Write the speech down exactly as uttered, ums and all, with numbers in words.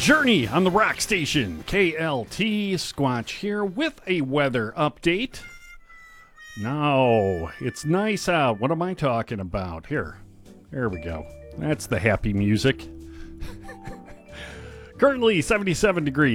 Journey on the Rock Station. K L T Squatch here with a weather update. Now, it's nice out. What am I talking about? Here. There we go. That's the happy music. Currently seventy-seven degrees.